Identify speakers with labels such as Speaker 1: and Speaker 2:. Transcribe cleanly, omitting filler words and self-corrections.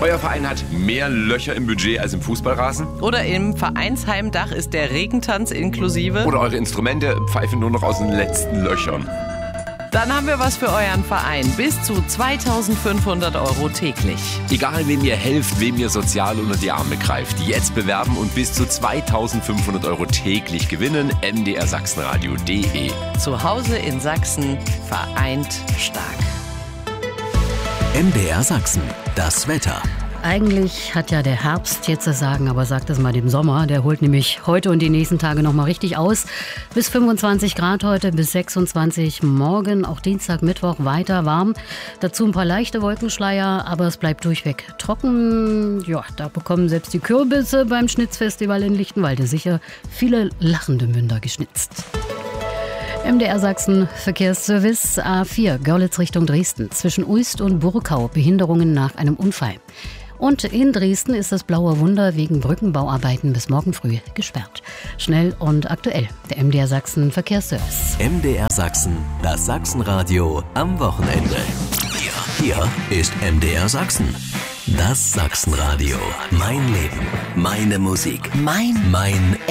Speaker 1: Euer Verein hat mehr Löcher im Budget als im Fußballrasen?
Speaker 2: Oder im Vereinsheimdach ist der Regentanz inklusive?
Speaker 1: Oder eure Instrumente pfeifen nur noch aus den letzten Löchern?
Speaker 2: Dann haben wir was für euren Verein. Bis zu 2.500 € täglich.
Speaker 1: Egal, wem ihr helft, wem ihr sozial unter die Arme greift. Jetzt bewerben und bis zu 2.500 € täglich gewinnen. mdrsachsenradio.de.
Speaker 2: Zu Hause in Sachsen, vereint stark.
Speaker 3: MDR Sachsen, das Wetter.
Speaker 4: Eigentlich hat ja der Herbst jetzt das Sagen, aber sagt es mal dem Sommer. Der holt nämlich heute und die nächsten Tage nochmal richtig aus. Bis 25 Grad heute, bis 26 morgen, auch Dienstag, Mittwoch weiter warm. Dazu ein paar leichte Wolkenschleier, aber es bleibt durchweg trocken. Ja, da bekommen selbst die Kürbisse beim Schnitzfestival in Lichtenwalde sicher viele lachende Münder geschnitzt. MDR Sachsen Verkehrsservice A4 Görlitz Richtung Dresden. Zwischen Uist und Burkau Behinderungen nach einem Unfall. Und in Dresden ist das Blaue Wunder wegen Brückenbauarbeiten bis morgen früh gesperrt. Schnell und aktuell, der MDR Sachsen Verkehrsservice.
Speaker 3: MDR Sachsen, das Sachsenradio am Wochenende. Hier ist MDR Sachsen. Das Sachsenradio. Mein Leben, meine Musik, mein